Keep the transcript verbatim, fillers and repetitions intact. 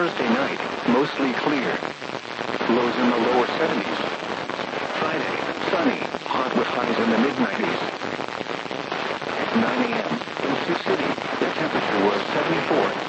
Thursday night, mostly clear. Lows in the lower seventies. Friday, sunny, hot with highs in the mid nineties. nine a m in Sioux City, the temperature was seventy-four.